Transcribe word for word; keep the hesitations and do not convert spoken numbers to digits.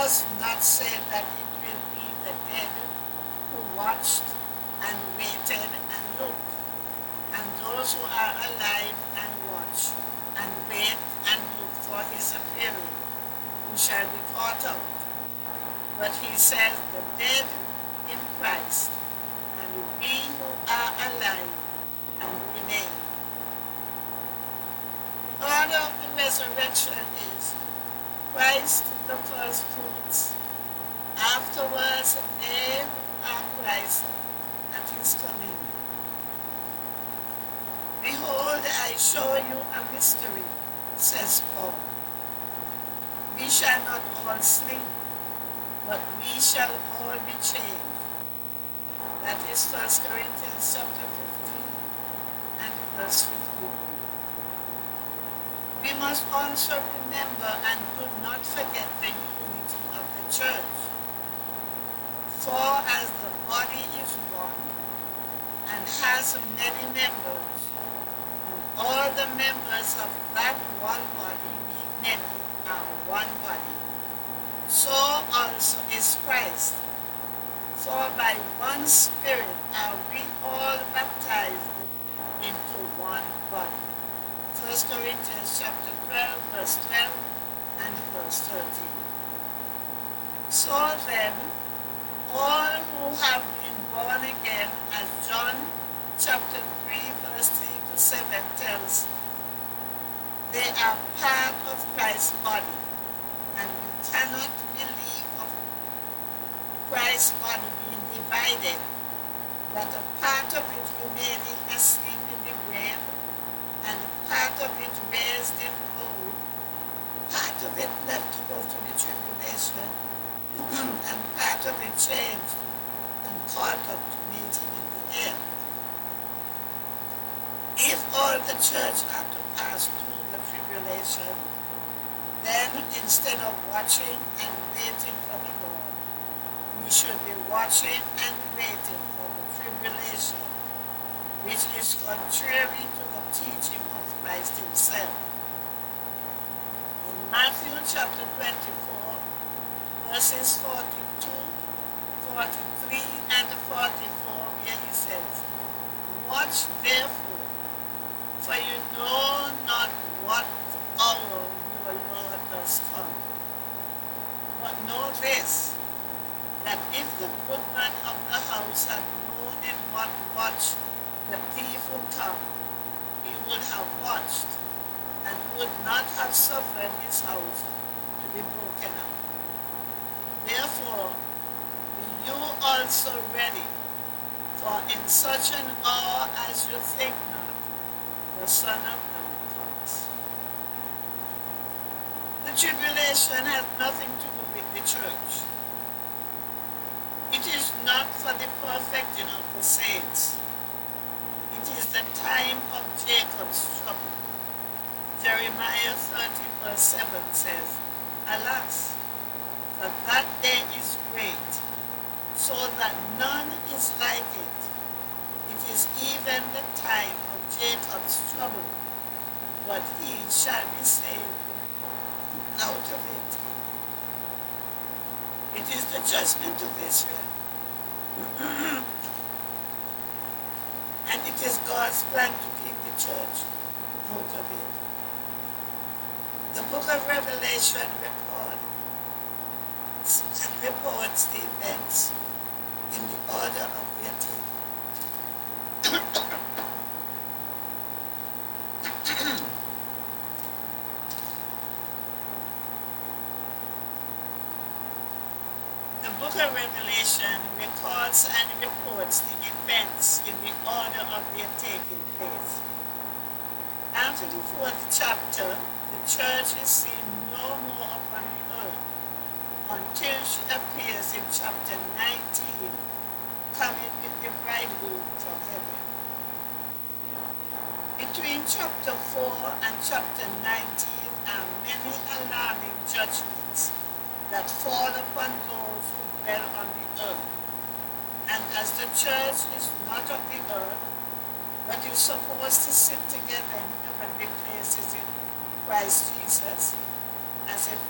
does not say that it will be the dead who watched and waited and looked, and those who are alive and watch and wait and look for his appearing, who shall be caught out. But he says the dead in Christ, and we who are alive and remain. The order of the resurrection is Christ the first fruits, afterwards they who are Christ at his coming. Behold, I show you a mystery, says Paul. We shall not all sleep, but we shall all be changed. That is First Corinthians chapter fifteen and verse fifteen. We must also remember and do not forget the unity of the church. For as the body is one and has many members, and all the members of that one body, being many, are one body, so also is Christ. For by one Spirit are we all baptized into one body. First Corinthians chapter twelve, verse twelve and verse thirteen. So then, all who have been born again, as John chapter three, verse three to seven tells, they are part of Christ's body, and we cannot believe of Christ's body being divided, that a part of it remaining asleep in the grave, and a part of it raised in glory, part of it left to go to the tribulation, and part of it changed and caught up to meeting in the air. If all the church are to pass through the tribulation, then instead of watching and waiting for the Lord, we should be watching and waiting for the tribulation, which is contrary to the teaching of Christ himself. In Matthew chapter twenty-four, verses forty-two, forty-three, and forty-four, where he says, watch therefore, for you know not what hour your Lord does come. But know this, that if the goodman of the house had known in what watch the thief would come, he would have watched, and would not have suffered his house to be broken up. Therefore, be you also ready, for in such an hour as you think not, the Son of Man comes. The tribulation has nothing to do with the church. It is not for the perfecting of the saints. It is the time of Jacob's trouble. Jeremiah thirty verse seven says, alas, for that day is great, so that none is like it. It is even the time of Jacob's trouble, but he shall be saved out of it. It is the judgment of Israel. And it is God's plan to keep the church out of it. The book of Revelation records and reports the events in the order of their taking. The book of Revelation records and reports the events in the order of their taking place. After the fourth chapter, the church is seen no more upon the earth until she appears in chapter nineteen, coming with the bridegroom from heaven. Between chapter four and chapter nineteen are many alarming judgments that fall upon those who dwell on the earth. And as the church is not of the earth, but is supposed to sit together in heavenly places in Christ Jesus, as if